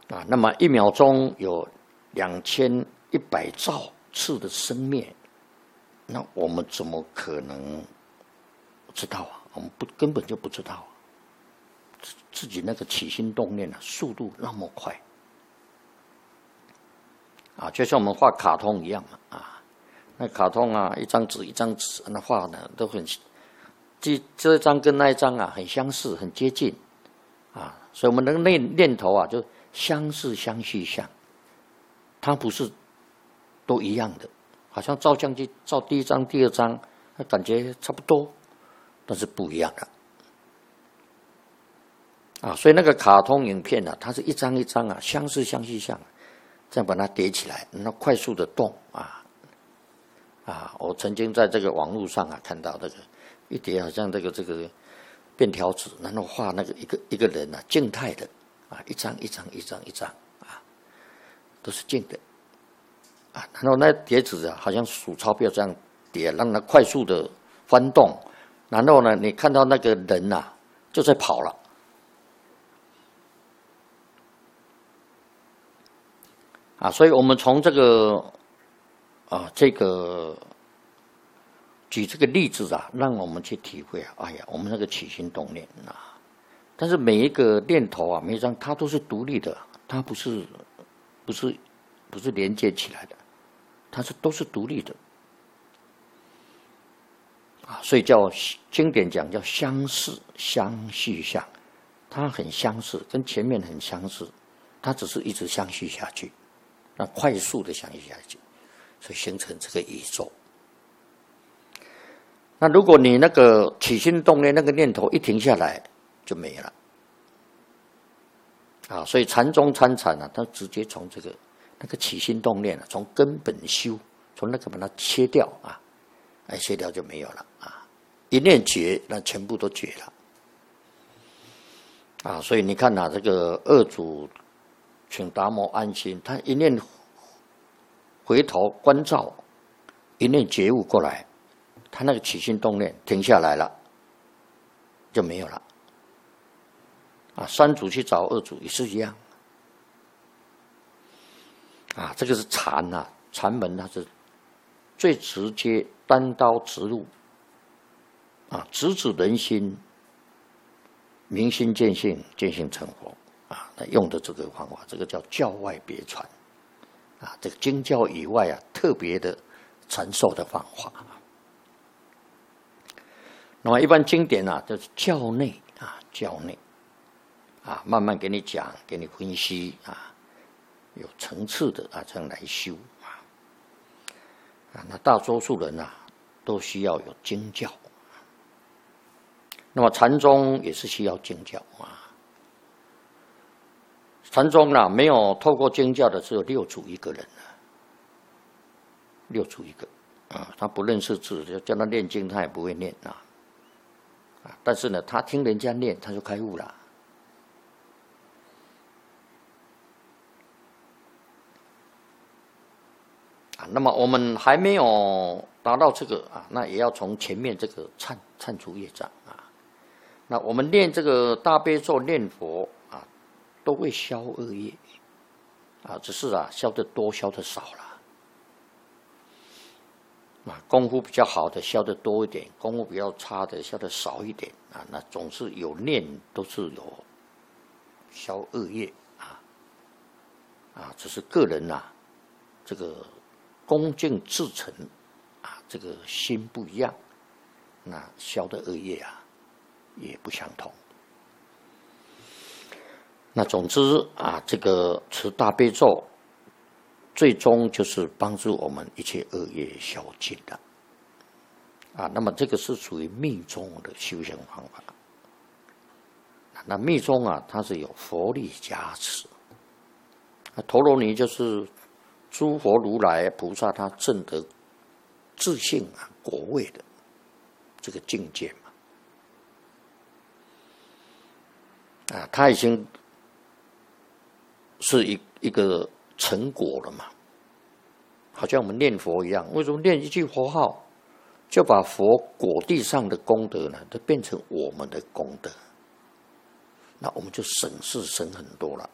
那么1秒钟有2100兆次的生灭，那我们怎么可能知道啊？我们根本就不知道自己那个起心动念速度那么快就像我们画卡通一样嘛那卡通一张纸一张纸那画呢都很，这一张跟那一张很相似，很接近所以我们的念头就相似相续相，它不是都一样的，好像照相机照第一张、第二张，感觉差不多，但是不一样的所以那个卡通影片它是一张一张相似相续相，这样把它叠起来，然后快速的动我曾经在这个网络上看到这个一叠好像这个便条纸，然后画那个一个人静态的一张一张一张一张都是静的然后那叠纸好像数钞票这样叠，让它快速的翻动，然后呢你看到那个人就在跑了所以我们从这个举这个例子让我们去体会我们那个起心动念但是每一个念头每一张它都是独立的，它不是连接起来的，它都是独立的所以经典讲叫相似相续相，它很相似，跟前面很相似，它只是一直相续下去，那快速的相续下去，所以形成这个宇宙。那如果你那个起心动念那个念头一停下来就没了所以禅宗参禅它直接从那个起心动念从根本修，从那个把它切掉切掉就没有了一念绝，那全部都绝了所以你看这个二祖请达摩安心，他一念回头关照，一念觉悟过来，他那个起心动念停下来了，就没有了三祖去找二祖也是一样这个是禅禅门它是最直接单刀直入直指人心，明心见性，见性成佛那用的这个方法，这个叫教外别传这个经教以外特别的传授的方法那么一般经典就是教内教内慢慢给你讲，给你分析有层次的这样来修那大多数人都需要有经教，那么禅宗也是需要经教禅宗没有透过经教的只有六祖一个人六祖一个他不认识字，就叫他念经他也不会念但是呢他听人家念他就开悟了那么我们还没有达到这个那也要从前面这个忏除业障那我们念这个大悲咒念佛都会消恶业只是消得多消得少了功夫比较好的消得多一点，功夫比较差的消得少一点那总是有念都是有消恶业只是个人这个恭敬至诚这个心不一样，那消的恶业也不相同。那总之这个持大悲咒最终就是帮助我们一切恶业消尽的那么这个是属于密宗的修行方法。那密宗它是有佛力加持陀罗尼就是诸佛如来菩萨他证得自性果位的这个境界嘛他已经是一个成果了嘛，好像我们念佛一样，为什么念一句佛号就把佛果地上的功德呢都变成我们的功德，那我们就省事省很多了